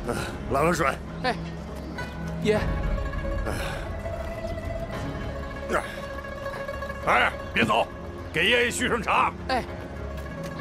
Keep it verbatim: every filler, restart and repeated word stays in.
来碗水。 哎，爷。 哎，别走，给爷爷续上茶。 哎，